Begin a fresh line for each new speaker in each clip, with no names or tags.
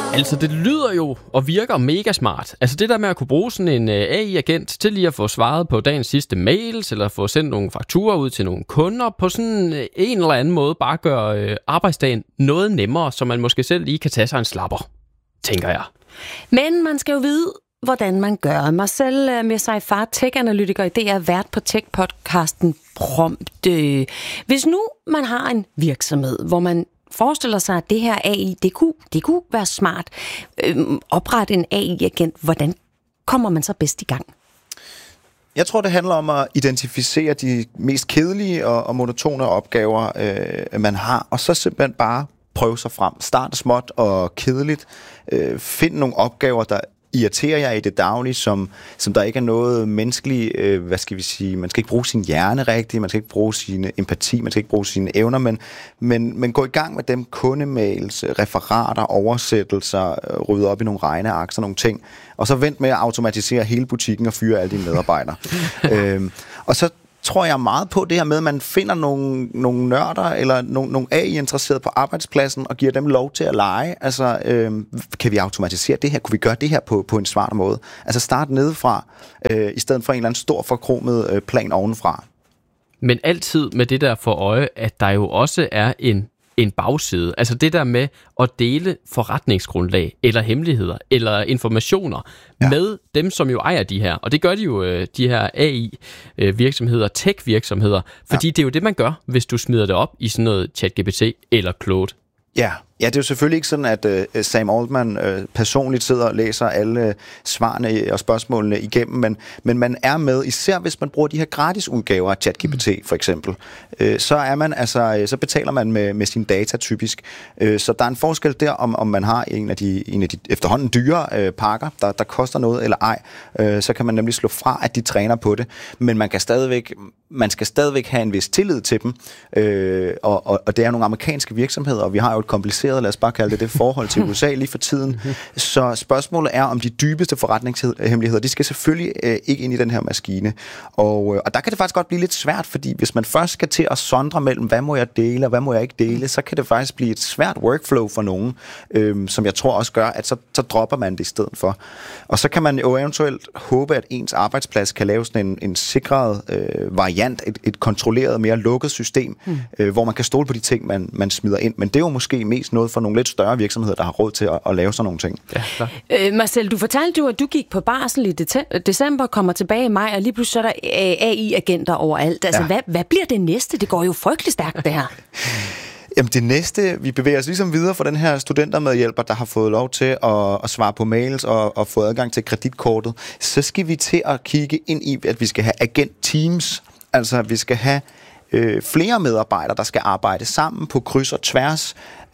Altså, det lyder jo og virker mega smart. Altså, det der med at kunne bruge sådan en AI-agent til lige at få svaret på dagens sidste mails, eller få sendt nogle fakturer ud til nogle kunder, på sådan en eller anden måde bare gøre arbejdsdagen noget nemmere, så man måske selv lige kan tage sig en slapper, tænker jeg.
Men man skal jo vide, hvordan man gør. Marcel Messaifar, tech-analytiker i DR, vært på tech-podcasten Prompt. Hvis nu man har en virksomhed, hvor man forestiller sig, at det her AI, det kunne være smart. Oprette en AI-agent. Hvordan kommer man så bedst i gang?
Jeg tror, det handler om at identificere de mest kedelige og monotone opgaver, man har, og så simpelthen bare prøve sig frem. Start småt og kedeligt. Find nogle opgaver, der irriterer jer i det daglige, som der ikke er noget menneskeligt, man skal ikke bruge sin hjerne rigtigt, man skal ikke bruge sin empati, man skal ikke bruge sine evner, men gå i gang med dem, kundemails, referater, oversættelser, rydde op i nogle regneark, sådan nogle ting, og så vent med at automatisere hele butikken og fyre alle dine medarbejdere. Og så tror jeg meget på det her med, at man finder nogle nørder eller nogle AI-interesserede på arbejdspladsen og giver dem lov til at lege. Altså, kan vi automatisere det her? Kunne vi gøre det her på en smart måde? Altså start nedefra, i stedet for en eller anden stor forkromet plan ovenfra.
Men altid med det der for øje, at der jo også er en bagside. Altså det der med at dele forretningsgrundlag, eller hemmeligheder, eller informationer med dem, som jo ejer de her. Og det gør de jo, de her AI-virksomheder, tech-virksomheder, fordi det er jo det, man gør, hvis du smider det op i sådan noget ChatGPT eller Claude.
Ja, det er jo selvfølgelig ikke sådan, at Sam Altman personligt sidder og læser alle svarene og spørgsmålene igennem, men man er med, især hvis man bruger de her gratis udgaver af ChatGPT for eksempel, så betaler man med sine data typisk. Så der er en forskel der, om man har en af de efterhånden dyre pakker, der koster noget eller ej, så kan man nemlig slå fra, at de træner på det, men man skal stadigvæk have en vis tillid til dem, og det er nogle amerikanske virksomheder, og vi har jo et kompliceret, lad os bare kalde det forhold til USA lige for tiden. Så spørgsmålet er, om de dybeste forretningshemmeligheder, de skal selvfølgelig ikke ind i den her maskine. Og der kan det faktisk godt blive lidt svært, fordi hvis man først skal til at sondre mellem, hvad må jeg dele, og hvad må jeg ikke dele, så kan det faktisk blive et svært workflow for nogen, som jeg tror også gør, at så dropper man det i stedet for. Og så kan man jo eventuelt håbe, at ens arbejdsplads kan lave sådan en sikret variant, et kontrolleret, mere lukket system, hvor man kan stole på de ting, man smider ind. Men det er jo måske mest noget for nogle lidt større virksomheder, der har råd til at lave sådan nogle ting.
Ja,
Marcel, du fortalte jo, at du gik på barsel i december, kommer tilbage i maj, og lige pludselig så er der AI-agenter overalt. Altså, hvad bliver det næste? Det går jo frygtelig stærkt, det her.
Jamen det næste, vi bevæger os ligesom videre for den her studentermedhjælper, der har fået lov til at svare på mails og få adgang til kreditkortet. Så skal vi til at kigge ind i, at vi skal have agent-teams. Altså vi skal have flere medarbejdere, der skal arbejde sammen på kryds og tværs.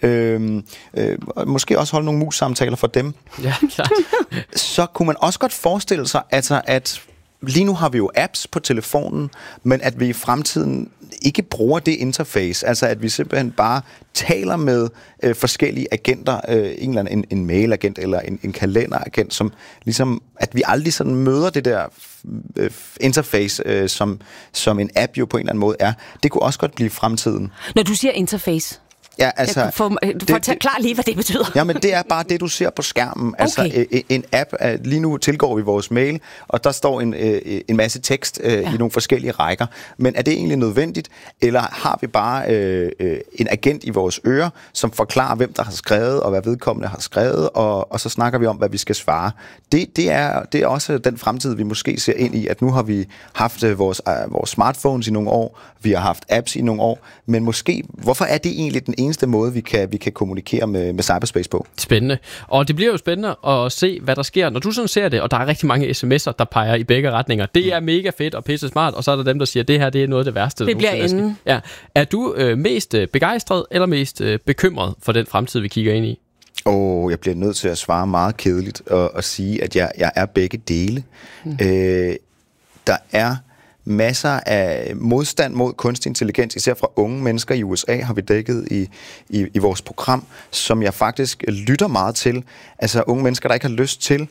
Måske også holde nogle mus-samtaler for dem.
Ja, klart.
Så kunne man også godt forestille sig, at lige nu har vi jo apps på telefonen, men at vi i fremtiden ikke bruger det interface, altså at vi simpelthen bare taler med forskellige agenter, en mailagent eller en kalenderagent, som ligesom, at vi aldrig sådan møder det der interface, som en app jo på en eller anden måde er. Det kunne også godt blive fremtiden.
Når du siger interface?
Ja, altså,
klar lige, hvad det betyder.
Ja, men det er bare det, du ser på skærmen. Okay. Altså en app, lige nu tilgår vi vores mail, og der står en masse tekst i nogle forskellige rækker. Men er det egentlig nødvendigt, eller har vi bare en agent i vores ører, som forklarer, hvem der har skrevet, og hvad vedkommende har skrevet, og så snakker vi om, hvad vi skal svare. Det er også den fremtid, vi måske ser ind i, at nu har vi haft vores smartphones i nogle år, vi har haft apps i nogle år, men måske, hvorfor er det egentlig den eneste måde, vi kan kommunikere med cyberspace på?
Spændende. Og det bliver jo spændende at se, hvad der sker, når du sådan ser det, og der er rigtig mange sms'er, der peger i begge retninger. Det er mega fedt og pisse smart, og så er der dem, der siger, at det her det er noget af det værste.
Det bliver enden.
Ja. Er du mest begejstret eller mest bekymret for den fremtid, vi kigger ind i?
Jeg bliver nødt til at svare meget kedeligt og sige, at jeg er begge dele. Der er masser af modstand mod kunstig intelligens, især fra unge mennesker i USA, har vi dækket i vores program, som jeg faktisk lytter meget til. Altså unge mennesker, der ikke har lyst til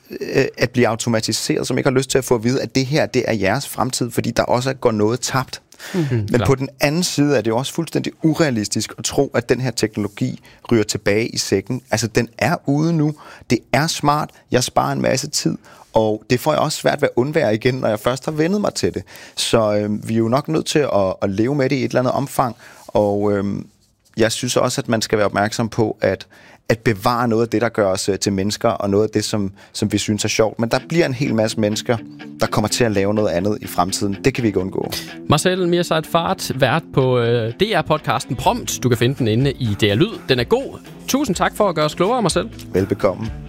at blive automatiseret, som ikke har lyst til at få at vide, at det her, det er jeres fremtid, fordi der også går noget tabt. Men på den anden side er det jo også fuldstændig urealistisk at tro, at den her teknologi ryger tilbage i sækken. Altså, den er ude nu. Det er smart. Jeg sparer en masse tid. Og det får jeg også svært ved at undvære igen, når jeg først har vendet mig til det. Så vi er jo nok nødt til at leve med det i et eller andet omfang. Og jeg synes også, at man skal være opmærksom på, at bevare noget af det, der gør os til mennesker, og noget af det, som vi synes er sjovt. Men der bliver en hel masse mennesker, der kommer til at lave noget andet i fremtiden. Det kan vi ikke undgå.
Marcel Mirsad-Fart, vært på DR-podcasten Prompt. Du kan finde den inde i DR Lyd. Den er god. Tusind tak for at gøre os klogere, Marcel.
Velbekomme.